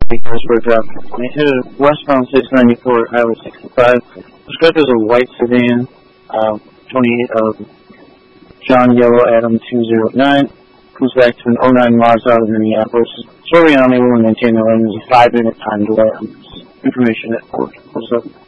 because we're dropping. I hit a westbound 694, Highway 65. Described as a white sedan, 28 John Yellow Adam 209. Goes back to an '09 Mazda out of Minneapolis. Sorry, I'm unable to maintain the lane. There's a 5-minute time delay on this information at 4. What's up?